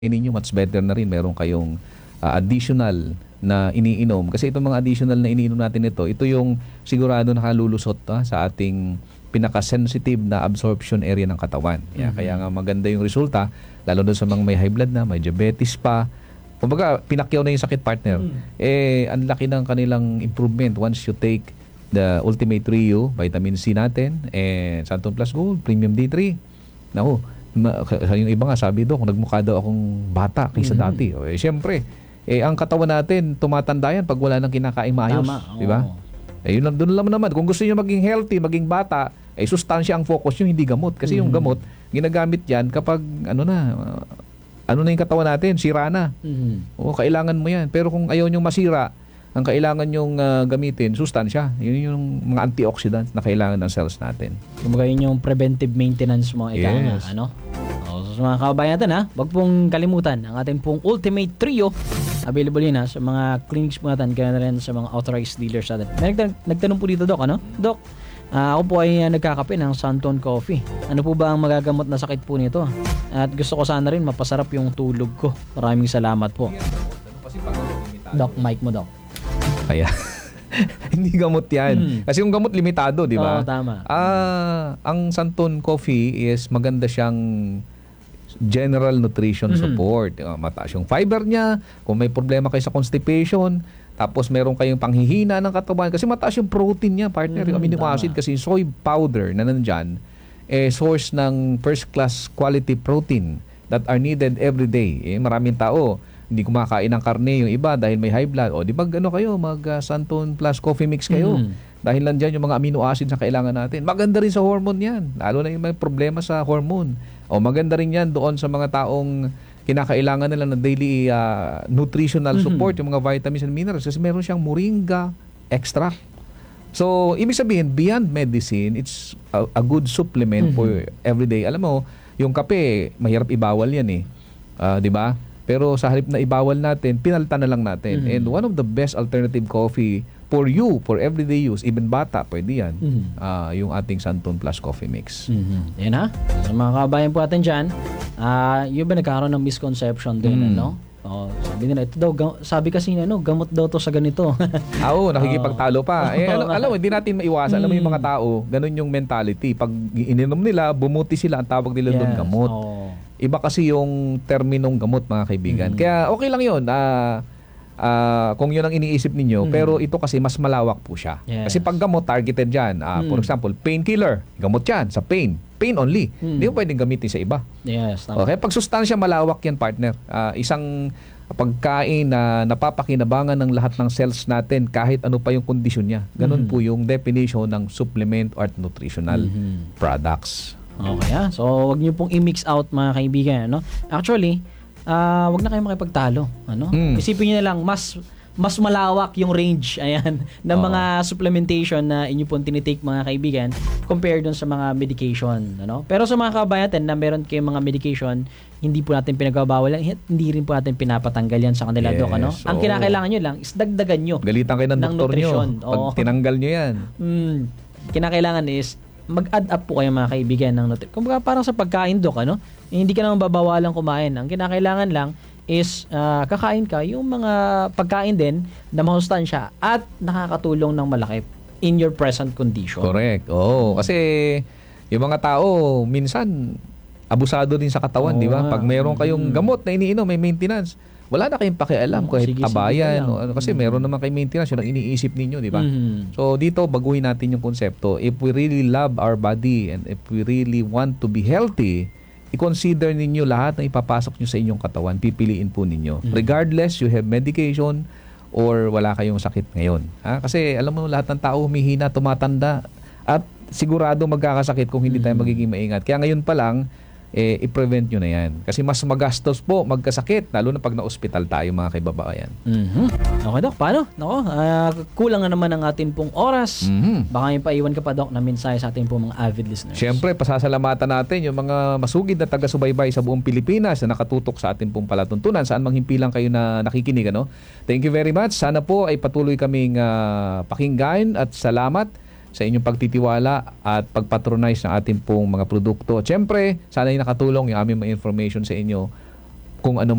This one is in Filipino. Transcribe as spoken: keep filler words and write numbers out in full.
ninyo, much better na rin meron kayong uh, additional na iniinom. Kasi itong mga additional na iniinom natin ito, ito yung sigurado nakalulusot ha, sa ating pinaka-sensitive na absorption area ng katawan. Yeah, mm-hmm. Kaya nga maganda yung resulta, lalo doon sa mga may high blood na, may diabetes pa. Kumbaga, pinakyaw na yung sakit, partner. Mm-hmm. Eh, ang laki ng kanilang improvement once you take the Ultimate Trio, vitamin C natin, and Santon Plus Gold, Premium D three. Naku, yung iba nga sabi doon, kung nagmukha daw akong bata kaysa mm-hmm. dati. Eh, siyempre, eh, ang katawan natin, tumatanda yan pag wala nang kinakain maayos. Di ba? Eh, yun lang, doon lang naman. Kung gusto niyo maging healthy, maging bata, eh, sustansya ang focus nyo, hindi gamot. Kasi mm-hmm. yung gamot, ginagamit yan kapag, ano na, uh, ano na yung katawan natin, sira na. Mm-hmm. O, kailangan mo yan. Pero kung ayaw nyo masira, ang kailangan yung uh, gamitin, sustansya. Yun yung mga antioxidants na kailangan ng cells natin. Kumbaga yun yung preventive maintenance mo. Ika yes. nga, ano? So, sa mga kababayan natin, ha? Huwag pong kalimutan ang ating pong Ultimate Trio. Available yun, ha? Sa mga clinics po natin, kaya na rin sa mga authorized dealers natin. May nagtan- nagtanong po dito, Doc, ano? Doc, uh, ako po ay uh, nagkakape ng Santon Coffee. Ano po ba ang magagamot na sakit po nito? At gusto ko sana rin mapasarap yung tulog ko. Maraming salamat po. Doc, mic mo, Doc. Kaya hindi gamot yan. Hmm. Kasi yung gamot limitado, di ba? Oo, tama. Ah, ang Santon Coffee is maganda siyang general nutrition mm-hmm. support. Mataas yung fiber niya. Kung may problema kayo sa constipation, tapos meron kayong panghihina ng katawan. Kasi mataas yung protein niya, partner. Mm-hmm, yung amino tama. acid, kasi soy powder na nandyan, eh, source ng first class quality protein that are needed every day. Eh, maraming tao hindi kumakain ng karne yung iba dahil may high blood. O di ba ano kayo, mag uh, Santon Plus Coffee Mix kayo. Mm. Dahil lang dyan yung mga amino acids na kailangan natin. Maganda rin sa hormone yan. Lalo na yung may problema sa hormone. O maganda rin yan doon sa mga taong kinakailangan nila ng daily uh, nutritional mm-hmm. support, yung mga vitamins and minerals. Kasi meron siyang moringa extract. So, ibig sabihin, beyond medicine, it's a, a good supplement mm-hmm. for everyday. Alam mo, yung kape, mahirap ibawal yan eh. Uh, di ba? Pero sa halip na ibawal natin, pinalitan na lang natin. Mm-hmm. And one of the best alternative coffee for you, for everyday use, even bata, pwede yan, mm-hmm. uh, yung ating Santon Plus Coffee Mix. Mm-hmm. Yan ha. Sa mga kabayan po natin dyan, uh, yung ba nagkakaroon ng misconception din, mm-hmm. ano? Oh, sabi nila, ito daw, gam- sabi kasi ano, gamot daw to sa ganito. Ah, oo, nakikipagtalo pa. Eh, alam, alam mo, hindi natin maiwasan. Alam mo yung mga tao, ganun yung mentality. Pag ininom nila, bumuti sila, ang tawag nila yes. doon gamot. Oh. Iba kasi yung terminong gamot, mga kaibigan. Mm. Kaya okay lang yun. Uh, uh, kung yun ang iniisip ninyo. Mm. Pero ito kasi mas malawak po siya. Yes. Kasi pag gamot, targeted dyan. Uh, mm. For example, painkiller. Gamot yan sa pain. Pain only. Mm. Hindi mo pwedeng gamitin sa iba. Yes. Tama. Okay, pag sustansya, malawak yan, partner. Uh, isang pagkain na napapakinabangan ng lahat ng cells natin kahit ano pa yung kondisyon niya. Ganun mm. po yung definition ng supplement or nutritional mm-hmm. products. Okay, ha? So, wag niyo pong i-mix out, mga kaibigan, ano? Actually, uh, wag na kayo makipagtalo, ano? Mm. Isipin niyo na lang, mas mas malawak yung range, ayan, ng oh. mga supplementation na inyo pong tinitake, mga kaibigan, compared dun sa mga medication, ano? Pero sa mga kabayan na meron kayong mga medication, hindi po natin pinagbabawal, hindi rin po natin pinapatanggal yan sa kanila, yes. Dok, ano? Ang oh. kinakailangan nyo lang is dagdagan nyo. Galitan kayo ng, ng doktor nyo pag oh. tinanggal nyo yan. Mm, kinakailangan is mag-add up po kayo, mga kaibigan, ng nutrition. Kumbaga parang sa pagkain, Dok, ano? Eh, hindi ka naman babawalang kumain. Ang kinakailangan lang is uh, kakain ka yung mga pagkain din na mahustansya at nakakatulong ng malaki in your present condition. Correct. Oo. Kasi yung mga tao, minsan, abusado din sa katawan, oh, di ba? Pag mayroon kayong gamot na iniinom, may maintenance, wala na kayong pakialam oh, kahit sige, abayan. Sige o, ano, kasi mm-hmm. meron naman kayong maintenance, yun ang iniisip ninyo, di ba? Mm-hmm. So, dito, baguhin natin yung konsepto. If we really love our body and if we really want to be healthy, i-consider ninyo lahat ng ipapasok nyo sa inyong katawan. Pipiliin po ninyo. Mm-hmm. Regardless, you have medication or wala kayong sakit ngayon. Ha? Kasi, alam mo, lahat ng tao humihina, tumatanda, at sigurado magkakasakit kung hindi mm-hmm. tayo magiging maingat. Kaya ngayon pa lang, eh, i-prevent nyo na yan. Kasi mas magastos po magkasakit, lalo na pag na-hospital tayo, mga kaibabayan. Mm-hmm. Okay, Dok. Paano? Nako, uh, kulang na naman ang atin pong oras. Mm-hmm. Baka may paiwan ka pa, Dok, na mensahe sa ating pong mga avid listeners. Siyempre, pasasalamatan natin yung mga masugid na taga-subaybay sa buong Pilipinas na nakatutok sa ating pong palatuntunan. Saan mang himpilang kayo na nakikinig, ano? Thank you very much. Sana po ay patuloy kaming uh, pakinggan at salamat sa inyong pagtitiwala at pagpatronize ng ating pong mga produkto. Siyempre, sana ay nakatulong yung aming mga information sa inyo kung ano